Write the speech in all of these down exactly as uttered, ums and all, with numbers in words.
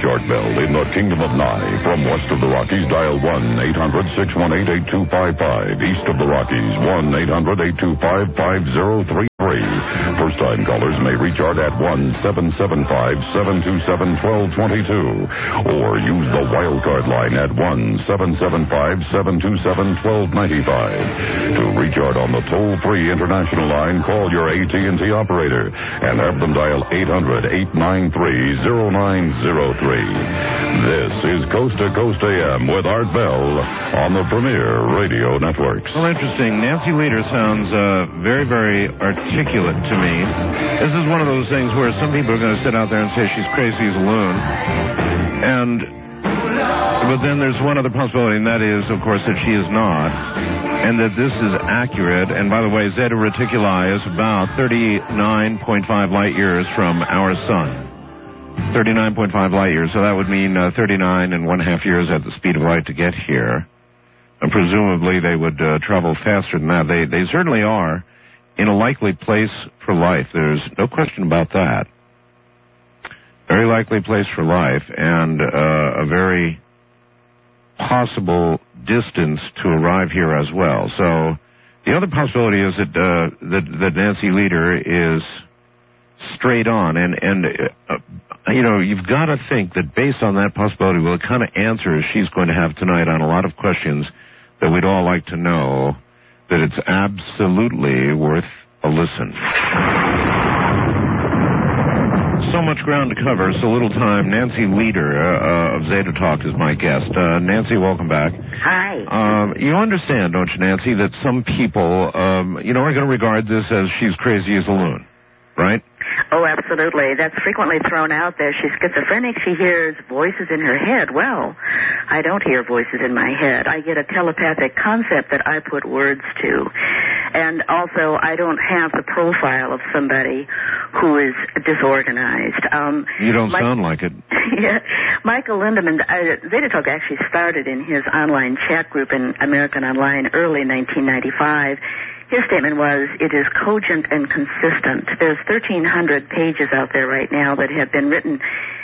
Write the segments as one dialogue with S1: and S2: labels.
S1: reach Art Bell in the Kingdom of Nye. From west of the Rockies, dial one eight hundred six one eight eight two five five. East of the Rockies, one eight hundred eight two five five zero three three. First-time callers may reach Art at one seven seven five seven two seven one two two two. Or use the wildcard line at one seven seven five seven two seven one two nine five. To reach Art on the toll-free international line, call your A T and T operator and have them dial eight hundred eight nine three zero nine zero three. This is Coast to Coast A M with Art Bell on the Premier Radio Networks.
S2: Well, interesting. Nancy Lieder sounds uh, very, very articulate to me. This is one of those things where some people are going to sit out there and say she's crazy as a loon. And, but then there's one other possibility, and that is, of course, that she is not. And that this is accurate. And by the way, Zeta Reticuli is about thirty-nine point five light years from our sun. thirty-nine point five light years. So that would mean uh, thirty-nine and one half years at the speed of light to get here. And presumably they would uh, travel faster than that. They, they certainly are in a likely place for life. There's no question about that. Very likely place for life, and uh, a very possible distance to arrive here as well. So the other possibility is that uh, that, that Nancy Lieder is straight on, and and uh, you know, you've got to think that based on that possibility, well, the kind of answers she's going to have tonight on a lot of questions that we'd all like to know, that it's absolutely worth a listen. So much ground to cover, so little time. Nancy Lieder uh, of Zeta Talk is my guest. Uh, Nancy, welcome back.
S3: Hi.
S2: Um, you understand, don't you, Nancy, that some people, um, you know, are going to regard this as she's crazy as a loon, right?
S3: Oh, absolutely. That's frequently thrown out there. She's schizophrenic. She hears voices in her head. Well, I don't hear voices in my head. I get a telepathic concept that I put words to. And also, I don't have the profile of somebody who is disorganized. Um,
S2: you don't
S3: Mike,
S2: sound like it.
S3: Yeah. Michael Lindemann, uh, Zeta Talk actually started in his online chat group in American Online early nineteen ninety-five. His statement was, it is cogent and consistent. There's thirteen hundred pages out there right now that have been written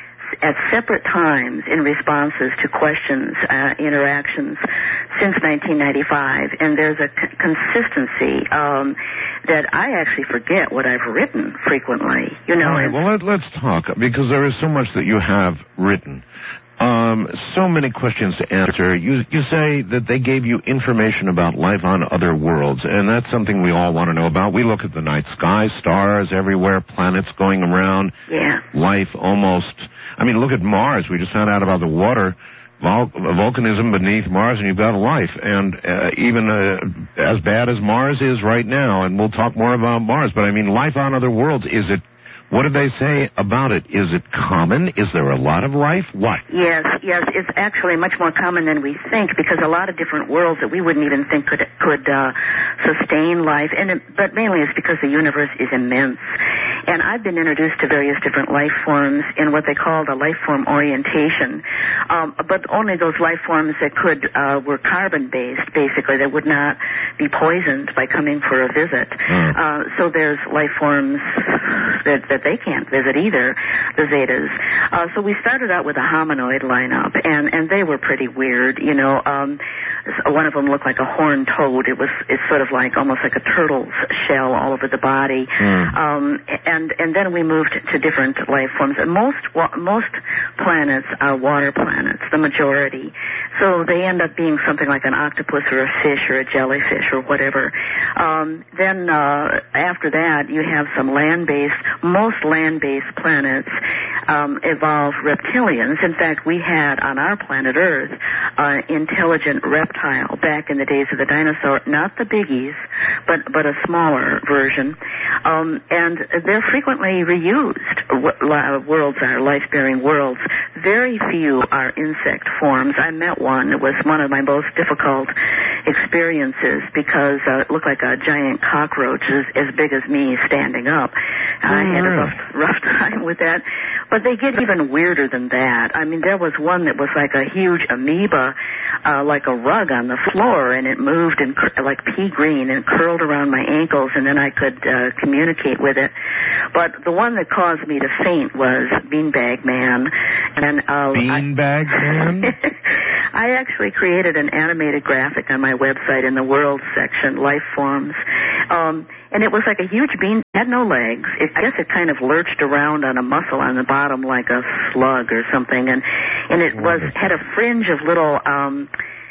S3: at separate times in responses to questions, uh, interactions since nineteen ninety-five, and there's a c- consistency um, that I actually forget what I've written frequently. You know.
S2: All right, well, let, let's talk, because there is so much that you have written. Um, so many questions to answer. You you say that they gave you information about life on other worlds, and that's something we all want to know about. We look at the night sky, stars everywhere, planets going around.
S3: Yeah.
S2: Life almost. I mean, look at Mars. We just found out about the water vol- volcanism beneath Mars, and you've got life. And uh, even uh, as bad as Mars is right now, and we'll talk more about Mars, but I mean, life on other worlds, is it? What do they say about it? Is it common? Is there a lot of life? What?
S3: Yes, yes. It's actually much more common than we think, because a lot of different worlds that we wouldn't even think could could uh, sustain life. And it, but mainly it's because the universe is immense. And I've been introduced to various different life forms in what they call the life form orientation, um, but only those life forms that could uh, were carbon-based, basically, that would not be poisoned by coming for a visit. Mm. Uh, so there's life forms that, that they can't visit either, the Zetas. Uh, so we started out with a hominoid lineup, and, and they were pretty weird. You know, um, one of them looked like a horned toad. It was it's sort of like almost like a turtle's shell all over the body. Mm. Um, and and then we moved to different life forms. And most most planets are water planets, the majority. So they end up being something like an octopus or a fish or a jellyfish or whatever. Um, then uh, after that, you have some land-based. Most land-based planets um, evolve reptilians. In fact, we had on our planet Earth uh, intelligent reptile back in the days of the dinosaur, not the biggies, but but a smaller version. Um, and they're frequently reused. W- worlds are life-bearing worlds. Very few are insect forms. I met one. It was one of my most difficult experiences because uh, it looked like a giant cockroach as, as big as me standing up. I had a rough, rough time with that. But they get even weirder than that. I mean, there was one that was like a huge amoeba, uh, like a rug on the floor, and it moved and cur- like pea green and curled around my ankles, and then I could uh, communicate with it. But the one that caused me to faint was Beanbag Man. And uh,
S2: Beanbag Man?
S3: I actually created an animated graphic on my website in the World section, Life Forms. Um, and it was like a huge bean, had no legs. It, I guess it kind of lurched around on a muscle on the bottom like a slug or something. And, and it was, had a fringe of little, um,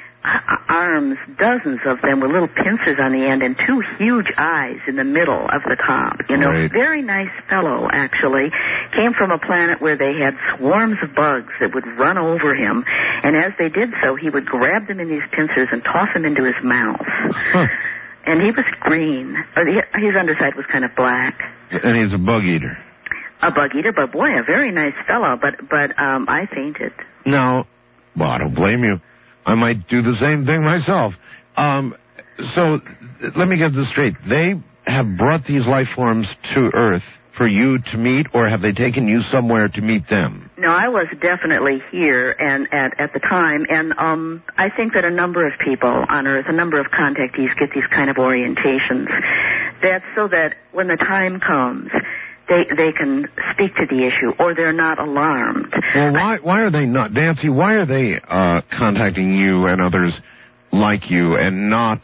S3: arms, dozens of them with little pincers on the end and two huge eyes in the middle of the top. You know,
S2: right.
S3: Very nice fellow, actually. Came from a planet where they had swarms of bugs that would run over him. And as they did so, he would grab them in these pincers and toss them into his mouth.
S2: Huh.
S3: And he was green. His underside was kind of black.
S2: And he's a bug eater.
S3: A bug eater, but boy, a very nice fellow. But, but um, I fainted.
S2: No. Well, I don't blame you. I might do the same thing myself. Um, so, let me get this straight. They have brought these life forms to Earth for you to meet, or have they taken you somewhere to meet them?
S3: No, I was definitely here and at, at the time, and um, I think that a number of people on Earth, a number of contactees get these kind of orientations. That's so that when the time comes, They they can speak to the issue, or they're not alarmed.
S2: Well, why why are they not, Nancy? Why are they uh, contacting you and others like you, and not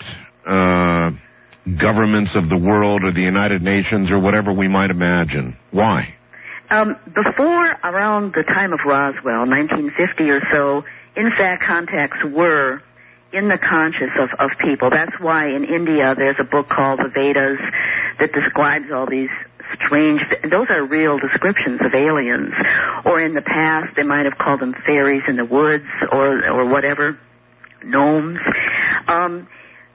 S2: uh, governments of the world or the United Nations or whatever we might imagine? Why?
S3: Um, before around the time of Roswell, nineteen fifty or so, in fact, contacts were in the conscious of, of people. That's why in India there's a book called the Vedas that describes all these strange, those are real descriptions of aliens. Or in the past they might have called them fairies in the woods or or whatever, gnomes. Um,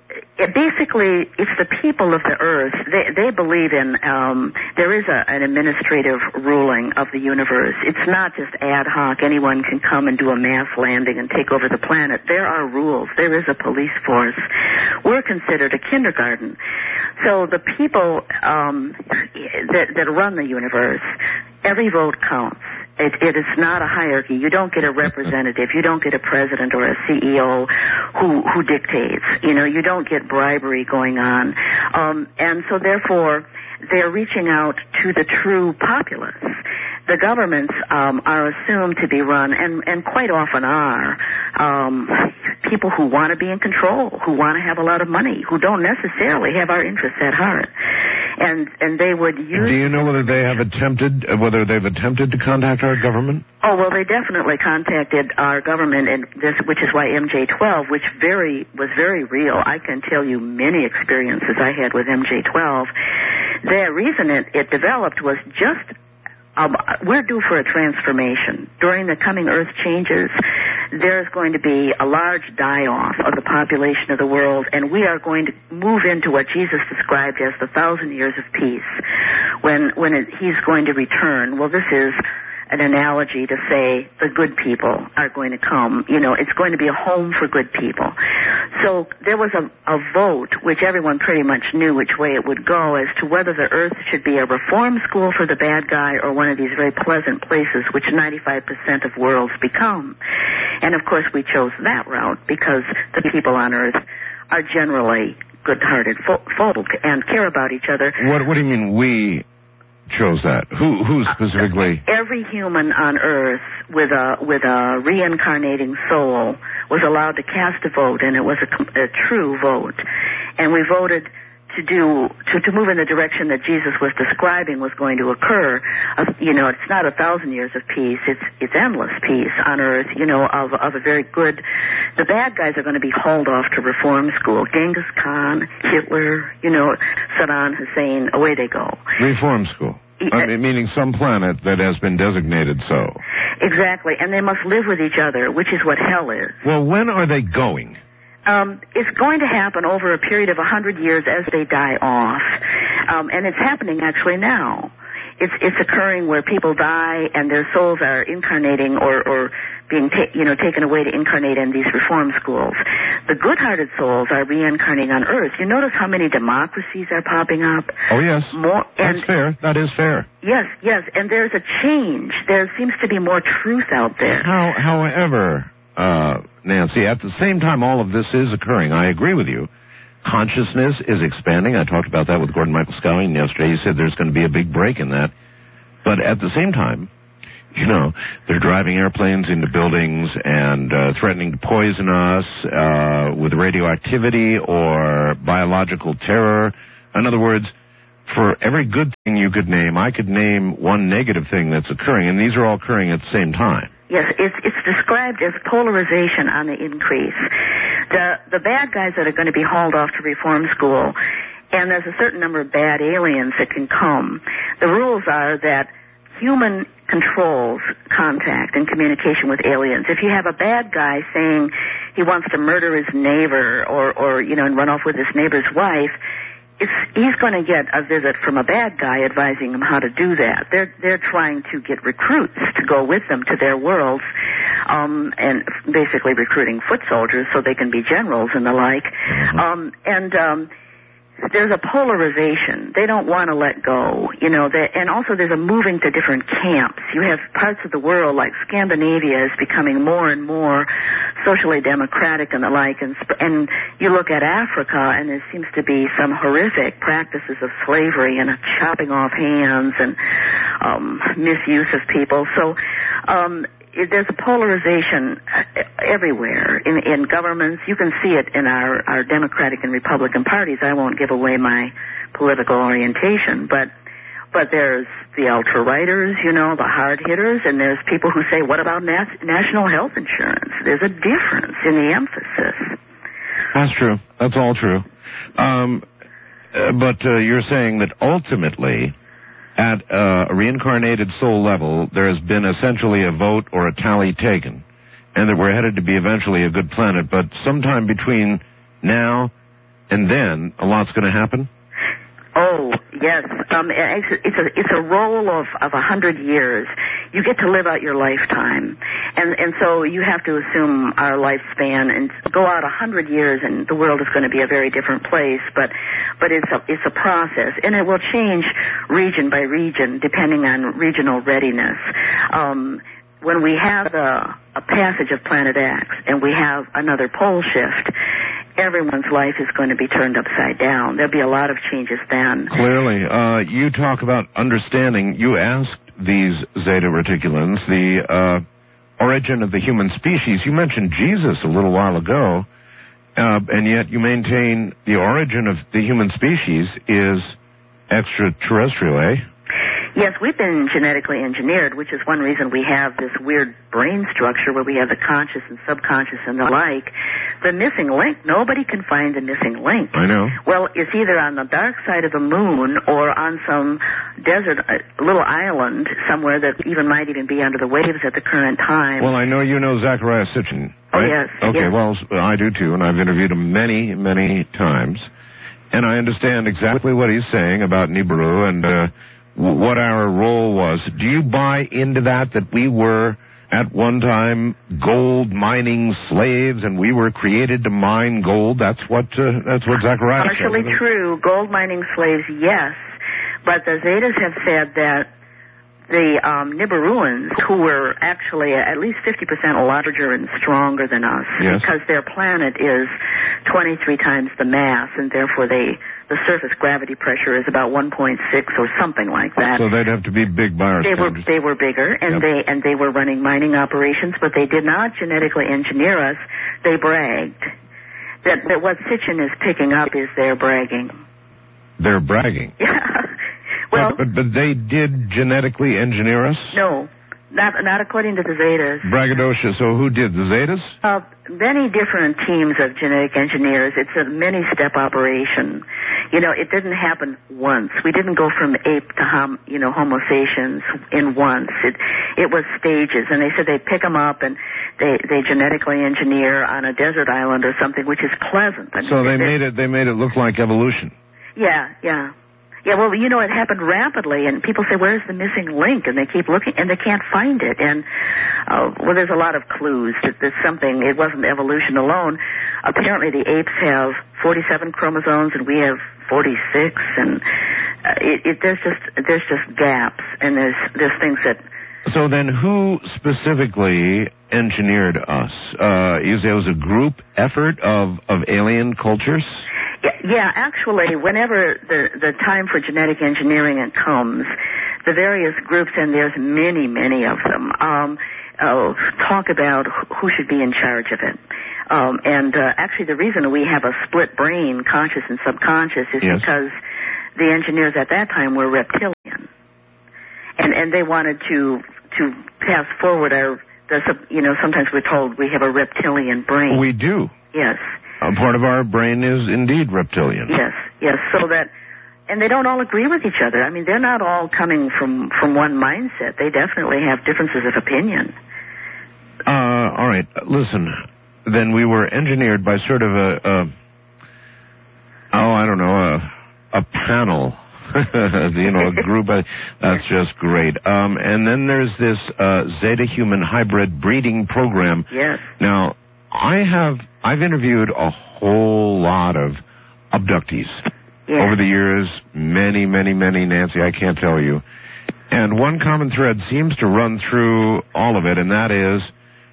S3: it basically, it's the people of the earth. They they believe in, um, there is a, an administrative ruling of the universe. It's not just ad hoc. Anyone can come and do a mass landing and take over the planet. There are rules. There is a police force. We're considered a kindergarten. So the people um, that, that run the universe, every vote counts. It, it is not a hierarchy. You don't get a representative. You don't get a president or a C E O who who dictates. You know, you don't get bribery going on. Um, and so therefore, they're reaching out to the true populace. The governments um, are assumed to be run, and, and quite often are, um, people who want to be in control, who want to have a lot of money, who don't necessarily have our interests at heart. And and they would use...
S2: Do you know whether they have attempted, whether they've attempted to contact our government?
S3: Oh, well, they definitely contacted our government, and this, which is why M J twelve, which very was very real. I can tell you many experiences I had with M J twelve. The reason it, it developed was just... Um, we're due for a transformation. During the coming Earth changes, there's going to be a large die-off of the population of the world, and we are going to move into what Jesus described as the thousand years of peace, when when it, he's going to return. Well, this is an analogy to say the good people are going to come. You know, it's going to be a home for good people. So there was a, a vote, which everyone pretty much knew which way it would go, as to whether the Earth should be a reform school for the bad guy or one of these very pleasant places which ninety-five percent of worlds become. And of course we chose that route because the people on Earth are generally good-hearted fo- folk and care about each other.
S2: What, what do you mean we chose that? Who who specifically?
S3: Every human on Earth with a with a reincarnating soul was allowed to cast a vote, and it was a, a true vote. And we voted to do to, to move in the direction that Jesus was describing was going to occur. Uh, you know, it's not a thousand years of peace; it's it's endless peace on Earth. You know, of of a very good. The bad guys are going to be hauled off to reform school. Genghis Khan, Hitler, you know, Saddam Hussein. Away they go.
S2: Reform school. I mean, meaning some planet that has been designated so.
S3: Exactly, and they must live with each other, which is what hell is.
S2: Well, when are they going?
S3: Um, it's going to happen over a period of a hundred years as they die off, um, and it's happening actually now. It's it's occurring where people die and their souls are incarnating or, or being, ta- you know, taken away to incarnate in these reform schools. The good-hearted souls are reincarnating on Earth. You notice how many democracies are popping up?
S2: Oh, yes.
S3: More, and
S2: That's fair. That is fair.
S3: Yes, yes, and there's a change. There seems to be more truth out there.
S2: How, however, uh, Nancy, at the same time all of this is occurring, I agree with you. Consciousness is expanding. I talked about that with Gordon Michael Scowing yesterday. He said there's going to be a big break in that. But at the same time, you know, they're driving airplanes into buildings and uh, threatening to poison us uh, with radioactivity or biological terror. In other words, for every good thing you could name, I could name one negative thing that's occurring, and these are all occurring at the same time.
S3: Yes, it's, it's described as polarization on the increase. The, the bad guys that are going to be hauled off to reform school, and there's a certain number of bad aliens that can come. The rules are that human controls contact and communication with aliens. If you have a bad guy saying he wants to murder his neighbor or, or you know, and run off with his neighbor's wife, it's, he's going to get a visit from a bad guy advising him how to do that. They're, they're trying to get recruits to go with them to their worlds, um, and basically recruiting foot soldiers so they can be generals and the like. Mm-hmm. Um, and, um, there's a polarization. They don't want to let go, you know, they, and also there's a moving to different camps. You have parts of the world like Scandinavia is becoming more and more socially democratic and the like, and, and you look at Africa and there seems to be some horrific practices of slavery and chopping off hands and um, misuse of people. So um, there's a polarization everywhere in, in governments. You can see it in our, our Democratic and Republican parties. I won't give away my political orientation, but but there's the ultra-righters, you know, the hard-hitters, and there's people who say, what about nas- national health insurance? There's a difference in the emphasis.
S2: That's true. That's all true. Um, uh, but uh, you're saying that ultimately, at uh, a reincarnated soul level, there has been essentially a vote or a tally taken, and that we're headed to be eventually a good planet, but sometime between now and then, a lot's going to happen?
S3: Oh, yes. Um, it's, it's a it's a roll of of a hundred years. You get to live out your lifetime, and and so you have to assume our lifespan and go out a hundred years, and the world is going to be a very different place. But but it's a it's a process, and it will change region by region depending on regional readiness. Um, when we have a, a passage of Planet X and we have another pole shift, everyone's life is going to be turned upside down. There'll be a lot of changes then.
S2: Clearly. Uh, you talk about understanding. You asked these Zeta Reticulans the uh, origin of the human species. You mentioned Jesus a little while ago, uh, and yet you maintain the origin of the human species is extraterrestrial, eh?
S3: Yes, we've been genetically engineered, which is one reason we have this weird brain structure where we have the conscious and subconscious and the like. The missing link, nobody can find the missing link.
S2: I know.
S3: Well, it's either on the dark side of the moon or on some desert, uh, little island somewhere that even might even be under the waves at the current time.
S2: Well, I know you know Zachariah Sitchin, right?
S3: Oh, yes.
S2: Okay,
S3: yes.
S2: well, I do too, and I've interviewed him many, many times. And I understand exactly what he's saying about Nibiru and uh, what our role was. Do you buy into that, that we were at one time gold mining slaves and we were created to mine gold? That's what uh, that's what Zachariah said.
S3: Partially true. Gold mining slaves, yes. But the Zetas have said that the um, Nibiruans, who were actually at least fifty percent larger and stronger than us,
S2: yes,
S3: because their planet is twenty-three times the mass, and therefore they, the surface gravity pressure is about one point six or something like that.
S2: So they'd have to be big by our
S3: They were
S2: standards.
S3: they were bigger, and
S2: Yep.
S3: they and they were running mining operations, but they did not genetically engineer us. They bragged. That, that what Sitchin is picking up is their bragging.
S2: They're bragging.
S3: Yeah. Well,
S2: but, but, but they did genetically engineer us?
S3: no, not not according to the Zetas.
S2: Braggadocio. So who did? The Zetas?
S3: Uh, many different teams of genetic engineers. It's a many-step operation. You know, it didn't happen once. We didn't go from ape to hom, you know, Homo sapiens in once. It it was stages, and they said they pick them up and they they genetically engineer on a desert island or something, which is pleasant. I mean,
S2: So they
S3: it-
S2: made it. They made it look like evolution.
S3: Yeah, yeah. Yeah, well, you know, it happened rapidly, and people say, where's the missing link? And they keep looking, and they can't find it. And, uh, well, there's a lot of clues that there's something, it wasn't evolution alone. Apparently the apes have forty-seven chromosomes, and we have forty-six, and uh, it, it, there's just, there's just gaps, and there's, there's things that...
S2: So then who specifically engineered us? Uh, is it was a group effort of, of alien cultures?
S3: Yeah, yeah, actually, whenever the, the time for genetic engineering comes, the various groups, and there's many, many of them, um, uh, talk about who should be in charge of it. Um, and uh, actually the reason we have a split brain, conscious and subconscious, is yes. because the engineers at that time were reptilian. And, and they wanted to, to pass forward our, the, you know, sometimes we're told we have a reptilian brain.
S2: We do.
S3: Yes.
S2: A part of our brain is indeed reptilian.
S3: Yes, yes, so that, and they don't all agree with each other. I mean, they're not all coming from, from one mindset. They definitely have differences of opinion.
S2: Uh, all right, listen, then we were engineered by sort of a, a oh, I don't know, a, a panel, you know, a group. Of, that's just great. Um, and then there's this uh, Zeta Human Hybrid Breeding Program.
S3: Yes.
S2: Now, I have, I've interviewed a whole lot of abductees
S3: yeah.
S2: over the years, many, many, many, Nancy, I can't tell you. And one common thread seems to run through all of it, and that is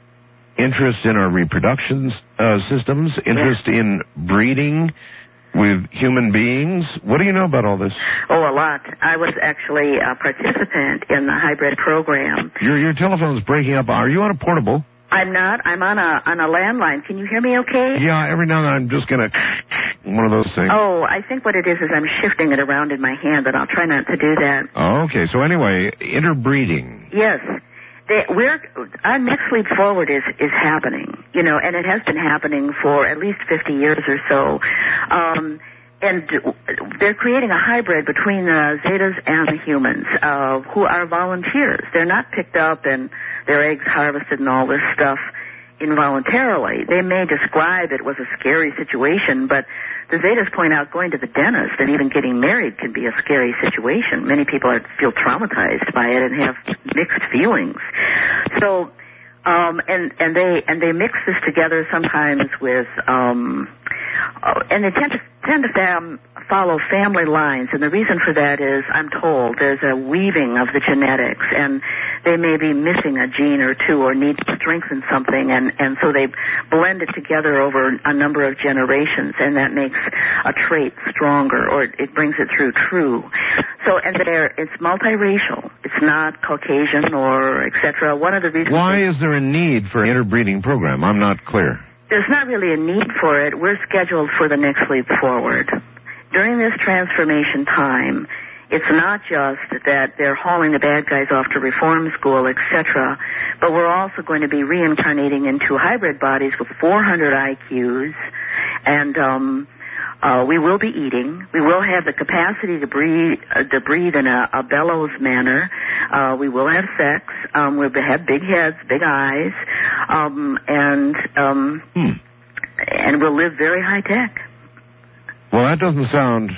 S2: interest in our reproduction uh, systems, interest yeah. in breeding with human beings. What do you know about all this?
S3: Oh, a lot. I was actually a participant in the hybrid program.
S2: Your, your telephone's breaking up. Are you on a portable?
S3: I'm not. I'm on a on a landline. Can you hear me okay?
S2: Yeah, every now and then I'm just going to one of those things.
S3: Oh, I think what it is is I'm shifting it around in my hand, but I'll try not to do that.
S2: Oh, okay. So anyway, interbreeding.
S3: Yes. They, we're, our Next Leap Forward is, is happening, you know, and it has been happening for at least fifty years or so. Um, and they're creating a hybrid between the Zetas and the humans, uh, who are volunteers. They're not picked up and their eggs harvested and all this stuff involuntarily. They may describe it was a scary situation, but the Zetas point out going to the dentist and even getting married can be a scary situation. Many people are, feel traumatized by it and have mixed feelings. So, um, and, and they, and they mix this together sometimes with, um, uh, and they tend to, tend to fam, follow family lines, and the reason for that is, I'm told, there's a weaving of the genetics, and they may be missing a gene or two or need to strengthen something, and, and so they blend it together over a number of generations, and that makes a trait stronger, or it brings it through true. So, and there, it's multiracial. It's not Caucasian or et cetera. One of the reasons...
S2: Why is there a need for an interbreeding program? I'm not clear.
S3: There's not really a need for it. We're scheduled for the Next Leap Forward. During this transformation time, it's not just that they're hauling the bad guys off to reform school, et cetera, but we're also going to be reincarnating into hybrid bodies with four hundred I Qs, and um, uh, we will be eating. We will have the capacity to breathe, uh, to breathe in a, a bellows manner. Uh, we will have sex. Um, we'll have big heads, big eyes, um, and um,
S2: hmm.
S3: and we'll live very high tech.
S2: Well, that doesn't sound,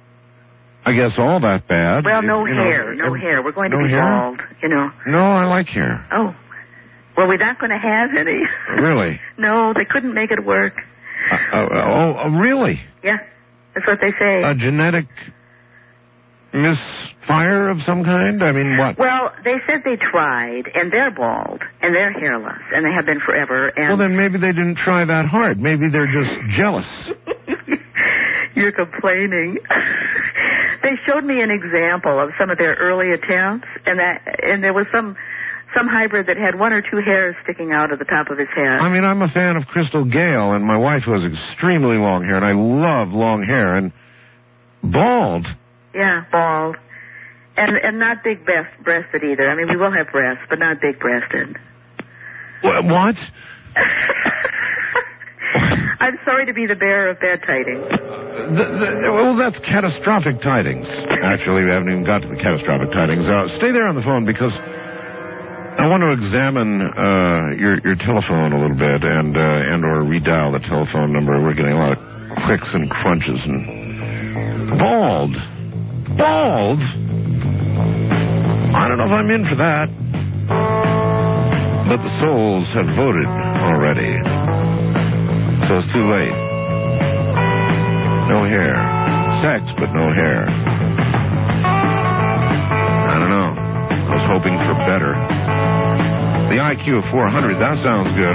S2: I guess, all that bad.
S3: Well, no
S2: you
S3: hair,
S2: know,
S3: no hair. We're going to
S2: no
S3: be
S2: hair?
S3: bald, you know.
S2: No, I like hair.
S3: Oh. Well, we're not going to have any.
S2: Really?
S3: No, they couldn't make it work.
S2: Uh, uh, oh, uh, really?
S3: Yeah, that's what they say.
S2: A genetic misfire of some kind? I mean, what?
S3: Well, they said they tried, and they're bald, and they're hairless, and they have been forever. And
S2: well, then maybe they didn't try that hard. Maybe they're just jealous.
S3: You're complaining. They showed me an example of some of their early attempts, and that, and there was some some hybrid that had one or two hairs sticking out of the top of his head.
S2: I mean, I'm a fan of Crystal Gale, and my wife was extremely long hair, and I love long hair, and bald.
S3: Yeah, bald. And and not big breast, breasted either. I mean, we will have breasts, but not big breasted.
S2: What?
S3: I'm sorry to be the bearer of bad tidings.
S2: The, the, well, that's catastrophic tidings. Actually, we haven't even got to the catastrophic tidings. Uh, stay there on the phone, because I want to examine uh, your your telephone a little bit, and uh, and or redial the telephone number. We're getting a lot of clicks and crunches and bald. Bald. McDonald's. I don't know if I'm in for that. But the souls have voted already. So it's too late. No hair. Sex, but no hair. I don't know. I was hoping for better. The I Q of four hundred, that sounds good.